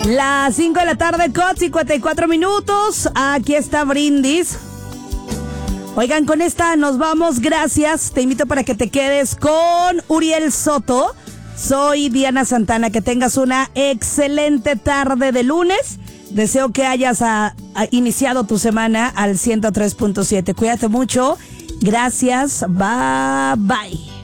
Las 5 de la tarde con 54 minutos. Aquí está Brindis. Oigan, con esta nos vamos. Gracias. Te invito para que te quedes con Uriel Soto. Soy Diana Santana. Que tengas una excelente tarde de lunes. Deseo que hayas iniciado tu semana al 103.7. Cuídate mucho. Gracias. Bye, bye.